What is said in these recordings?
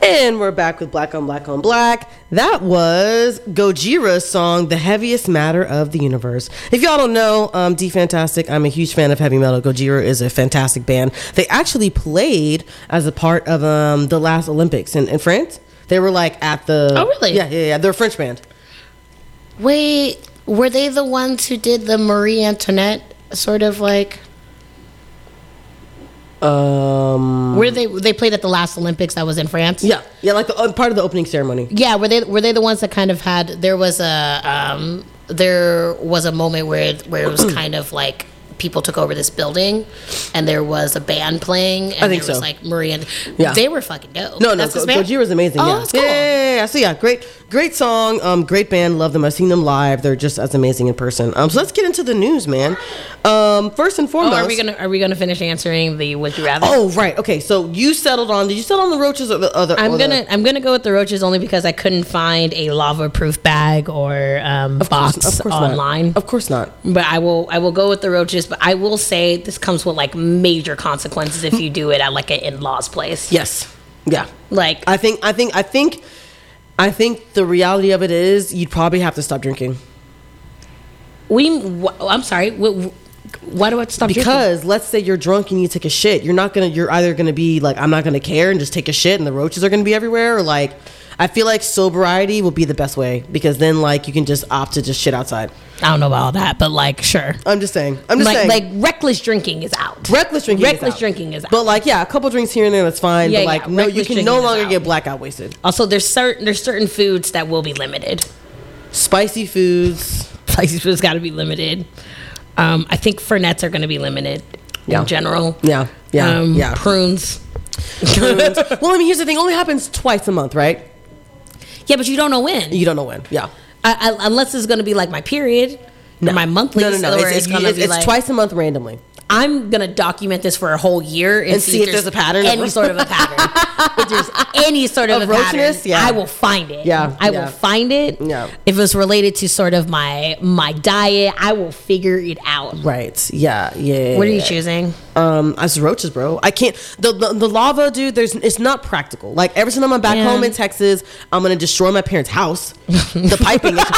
And we're back with Black on Black on Black. That was Gojira's song, The Heaviest Matter of the Universe. If y'all don't know, D Fantastic, I'm a huge fan of heavy metal. Gojira is a fantastic band. They actually played as a part of the last Olympics in France. They were like at the... Oh, really? Yeah. They're a French band. Wait, were they the ones who did the Marie Antoinette sort of like... Where they played at the last Olympics that was in France? Yeah, like the part of the opening ceremony. Yeah, were they the ones that kind of had? There was a moment where it was kind of like people took over this building, and there was a band playing. And I think there was so. like Marie and Yeah. They were fucking dope. No, Gojira's amazing. Oh, Yeah. that's cool. Yeah. So yeah, great song. Great band. Love them. I've seen them live. They're just as amazing in person. So let's get into the news, man. First and foremost, Are we gonna finish answering the would you rather? Oh right, okay. So did you settle on the roaches or the other? I'm gonna go with the roaches only because I couldn't find a lava-proof bag or box online. Not. Of course not. But I will go with the roaches. But I will say this comes with like major consequences if you do it at like an in-laws place. Yes. Yeah. Like I think the reality of it is you'd probably have to stop drinking. I'm sorry. Why do I stop drinking? Because let's say you're drunk and you take a shit. You're either gonna be like, I'm not gonna care and just take a shit and the roaches are gonna be everywhere, or like, I feel like sobriety will be the best way, because then like you can just opt to just shit outside. I don't know about all that, but like, sure. I'm just saying. Like reckless drinking is out. Reckless drinking is out. But like, yeah, a couple drinks here and there, that's fine. Yeah, but like, yeah, no, you reckless can no drinking is longer out. get blackout wasted. Also, there's certain foods that will be limited. Spicy foods. Spicy foods got to be limited. I think Fernets are going to be limited in general. Yeah. Prunes. Well, I mean, here's the thing. It only happens twice a month, right? Yeah, but you don't know when. You don't know when. Yeah. Unless it's going to be like my period or my monthly. No. It's twice a month randomly. I'm going to document this for a whole year and see if there's a pattern. Any sort of a pattern. If there's any sort of a pattern, I will find it. Yeah. I will find it. Yeah. If it's related to sort of my diet, I will figure it out. Right. Yeah. What are you choosing? As roaches, bro. I can't. The lava, dude. It's not practical. Like every time I'm back home in Texas, I'm gonna destroy my parents' house. The piping because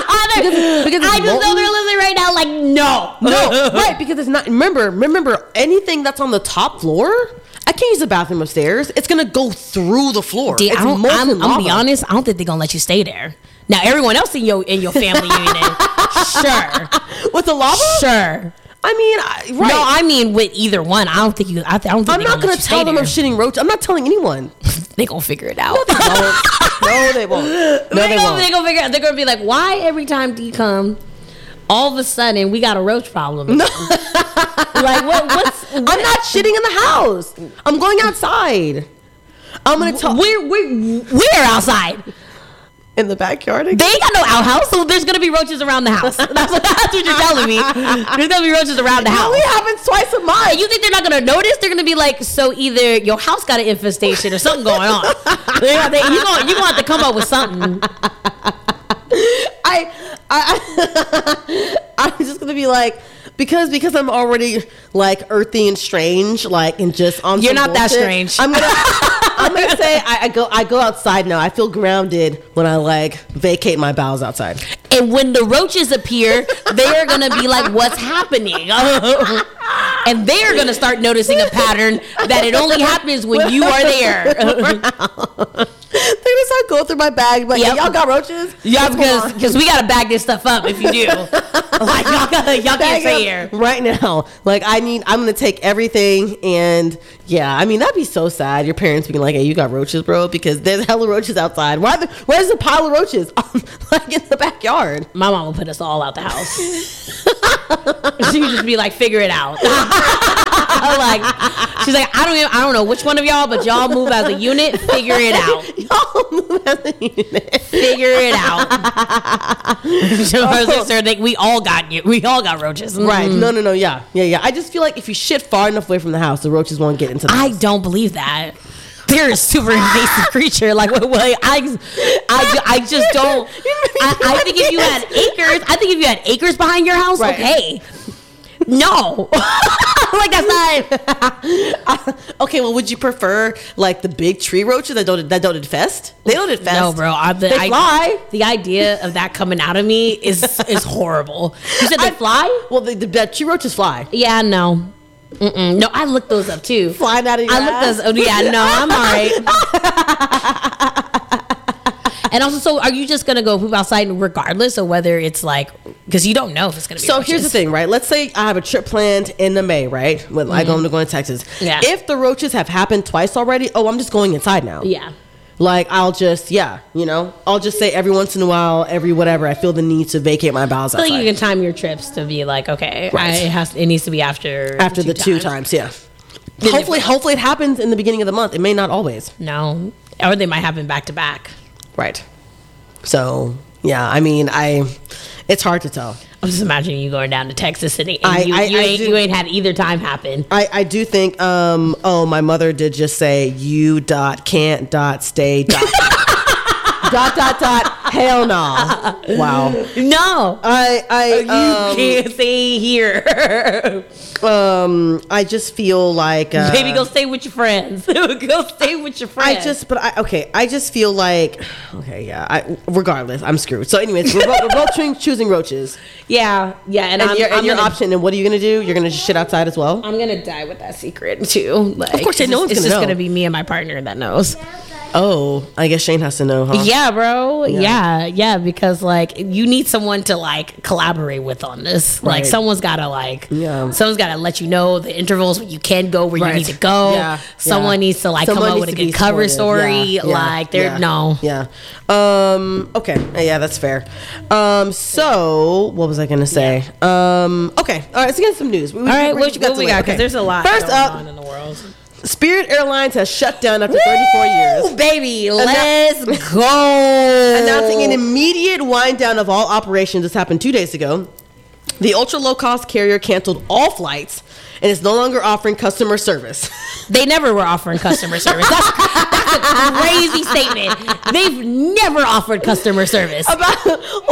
I just know they're listening right now. Like no, right? Because it's not. Remember, anything that's on the top floor, I can't use the bathroom upstairs. It's gonna go through the floor. Dude, I'm gonna be honest. I don't think they're gonna let you stay there. Now, everyone else in your family unit, sure, with the lava, sure. I mean, right. No, I mean with either one. I don't think you. I'm not gonna tell them I'm shitting roach. I'm not telling anyone. They gonna figure it out. No, they won't. They won't. They gonna figure it out. They're gonna be like, why every time D come, all of a sudden we got a roach problem? No. Like what? I'm not shitting in the house. I'm going outside. I'm gonna tell. We're outside. In the backyard again? They ain't got no outhouse, so there's gonna be roaches around the house. That's what you're telling me. There's gonna be roaches around the house. It only happens twice a month. And you think they're not gonna notice? They're gonna be like, so either your house got an infestation or something going on. You're gonna have to come up with something. I'm just gonna be like, because I'm already like earthy and strange, like, and just on. You're not bullshit, that strange. I'm gonna say I go outside now. I feel grounded when I like vacate my bowels outside. And when the roaches appear, they are gonna be like, "What's happening?" And they are gonna start noticing a pattern that it only happens when you are there. They're gonna start going through my bag. Like, hey, y'all got roaches? Yeah, because we gotta bag this stuff up. If you do, like y'all can't stay here right now. Like I'm gonna take everything, and yeah, I mean that'd be so sad. Your parents being like, "Hey, you got roaches, bro?" Because there's hella roaches outside. Where's the pile of roaches? Like in the backyard. My mom will put us all out the house. She would just be like, "Figure it out." Like she's like, I don't know which one of y'all, but y'all move as a unit. Figure it out. Y'all move as a unit. Figure it out. Her sister, we all got roaches. Right? No. Yeah. I just feel like if you shit far enough away from the house, the roaches won't get into the house. I don't believe that. They're a super invasive creature. Like, I just don't. I think if you had acres, behind your house, right. Okay. No. Like, that's not. Okay, well, would you prefer like the big tree roaches that don't infest? They don't infest. No, bro. They fly. The idea of that coming out of me is horrible. You said they fly? Well, the tree roaches fly. Yeah, no. Mm-mm. No, I looked those up too. Flying out of your ass? Looked those. Yeah, no, I'm all right. And also, so are you just gonna go poop outside regardless of whether it's like, because you don't know if it's gonna be. So roaches. here's the thing, right? Let's say I have a trip planned in the May, right? When I'm going to Texas. Yeah. If the roaches have happened twice already, I'm just going inside now. Yeah. Like I'll just, I'll just say every once in a while, every whatever, I feel the need to vacate my bowels I feel outside. like you can time your trips to be like, okay, Right. it needs to be after the two times, yeah. Hopefully it happens in the beginning of the month. It may not always. No, or they might happen back to back. Right. So yeah, I mean, it's hard to tell. I'm just imagining you going down to Texas and you ain't had either time happen. I do think, my mother did just say you.can't.stay. Hell no. Wow. No. You can't stay here. I just feel like baby, go stay with your friends. Go stay with your friends. I just feel like regardless, I'm screwed. So anyways, we're both choosing roaches. Yeah, and your option. And what are you gonna do? You're gonna just shit outside as well? I'm gonna die with that secret too. Like, of course, no one's it's gonna just know. Gonna be me and my partner that knows. Oh, I guess Shane has to know, huh? Yeah, bro. Yeah, because like you need someone to like collaborate with on this. Like Right. someone's gotta let you know the intervals when you can go where you need to go. Yeah. Someone needs to like Someone come up needs with a to be good cover supportive. story. Yeah. Like there, Yeah. no. Yeah. Okay. Yeah, that's fair. So what was I gonna say? Okay. All right. Let's get some news. All right, what we got? Because Okay. there's a lot First going up, on in the world. Spirit Airlines has shut down after 34 years. Ooh, baby, let's go. Announcing an immediate wind down of all operations. This happened 2 days ago. The ultra low cost carrier canceled all flights and is no longer offering customer service. They never were offering customer service. That's a crazy statement. They've never offered customer service. About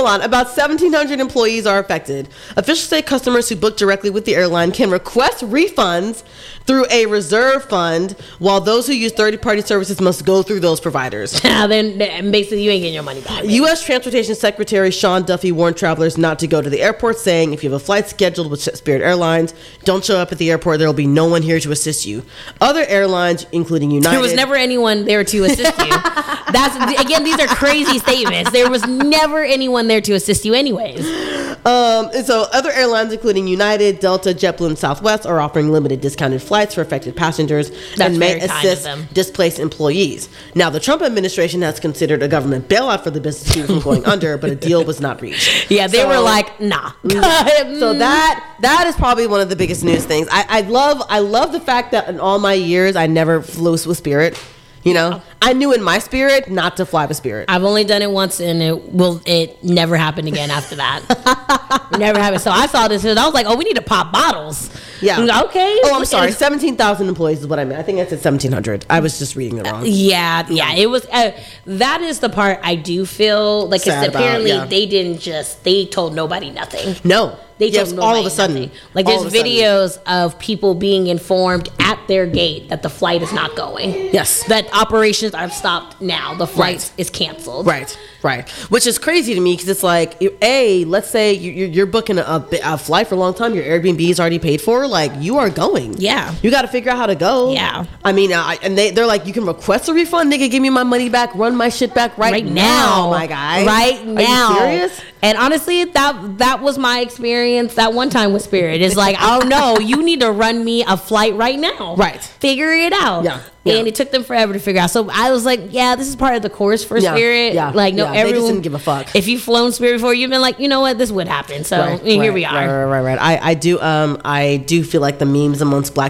1,700 employees are affected. Officials say customers who book directly with the airline can request refunds through a reserve fund, while those who use third-party services must go through those providers. Then basically you ain't getting your money back. Baby. U.S. Transportation Secretary Sean Duffy warned travelers not to go to the airport, saying if you have a flight scheduled with Spirit Airlines, don't show up at the airport. There will be no one here to assist you. Other airlines, including United... There was never anyone there to assist you. These are crazy statements. There was never anyone there to assist you anyways. And so other airlines, including United, Delta, JetBlue, and Southwest, are offering limited discounted flights for affected passengers and may very kind of assist them. displaced employees. Now, the Trump administration has considered a government bailout for the business from going under, but a deal was not reached. Yeah, they were like, nah. So that is probably one of the biggest news things. I love the fact that in all my years I never flew with Spirit. You know, I knew in my spirit not to fly with Spirit. I've only done it once, and it never happened again after that. Never happened. So I saw this, and I was like, "Oh, we need to pop bottles." Yeah. Okay. Oh, I'm sorry. 17,000 employees is what I meant. I think I said 1,700. I was just reading it wrong. Yeah. It was. That is the part I do feel like. Sad It's apparently about, yeah. they told nobody nothing. No. They told yes, nobody all of a sudden. nothing. Like All there's of a sudden. videos of people being informed at their gate that the flight is not going. Yes. That operations are stopped now. The flight is canceled. Right. Which is crazy to me because it's like, let's say you're booking a flight for a long time. Your Airbnb is already paid for. Like, you are going. Yeah. You got to figure out how to go. Yeah. I mean, and they're like, you can request a refund. Nigga, give me my money back. Run my shit back right now, my guy. Right now. Are you serious? And honestly, that was my experience that one time with Spirit. It's like, oh no, you need to run me a flight right now. Right. Figure it out. Yeah. And it took them forever to figure out. So I was like, yeah, this is part of the course for Spirit. Yeah. Like, no, they everyone just didn't give a fuck. If you've flown Spirit before, you've been like, you know what, this would happen. So here we are. Right. I do feel like the memes amongst Black